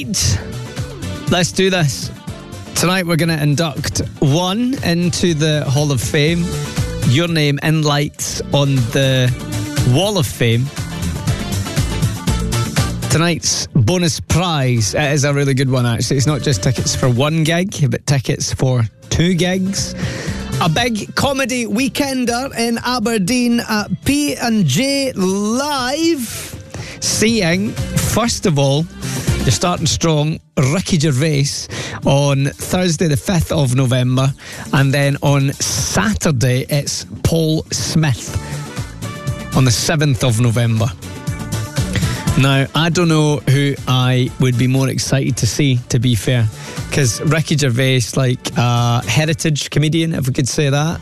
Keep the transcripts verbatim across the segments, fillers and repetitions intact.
Right, let's do this. Tonight we're going to induct one into the Hall of Fame. Your name in lights on the Wall of Fame. Tonight's bonus prize, it is a really good one actually. It's not just tickets for one gig, but tickets for two gigs. A big comedy weekender in Aberdeen at P and J Live. Seeing, first of all, you're starting strong, Ricky Gervais on Thursday the fifth of November, and then on Saturday it's Paul Smith on the seventh of November. Now, I don't know who I would be more excited to see, to be fair, because Ricky Gervais, like a heritage comedian, if we could say that.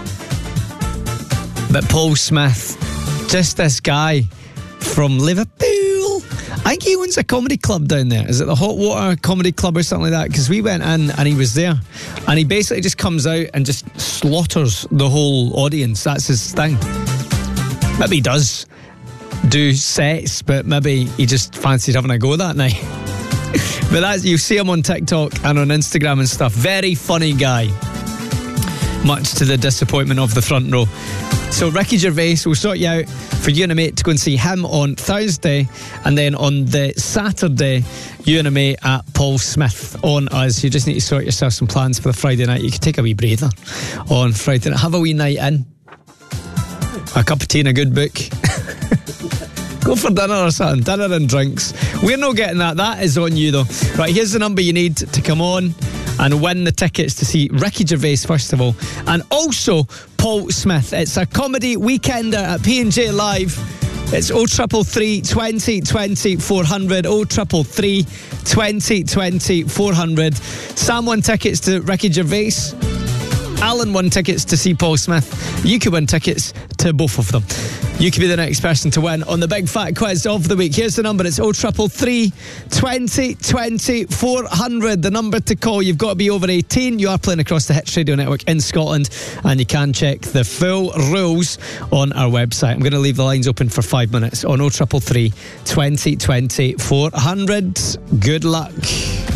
But Paul Smith, just this guy from Liverpool. I think he owns a comedy club down there. Is it the Hot Water Comedy Club or something like that? Because we went in and he was there. And he basically just comes out and just slaughters the whole audience. That's his thing. Maybe he does do sets, but maybe he just fancied having a go that night. But that's, you see him on TikTok and on Instagram and stuff. Very funny guy. Much to the disappointment of the front row. So Ricky Gervais will sort you out for you and a mate to go and see him on Thursday, and then on the Saturday you and a mate at Paul Smith on us. You just need to sort yourself some plans for the Friday night. You could take a wee breather on Friday night. Have a wee night in, a cup of tea and a good book. Go for dinner or something. Dinner and drinks. We're not getting that. That is on you though. Right, here's the number you need to come on and win the tickets to see Ricky Gervais first of all, and also Paul Smith. It's a comedy weekender at P and J Live. It's oh triple three, twenty, twenty, four hundred, oh triple three, twenty, twenty, four hundred. Sam won tickets to Ricky Gervais. Alan won tickets to see Paul Smith. You could win tickets to both of them. You could be the next person to win on the big fat quiz of the week. Here's the number. It's oh triple three, twenty, twenty, four hundred. The number to call. You've got to be over eighteen. You are playing across the Hits Radio Network in Scotland, and you can check the full rules on our website. I'm going to leave the lines open for five minutes on oh triple three, twenty, twenty, four hundred. Good luck.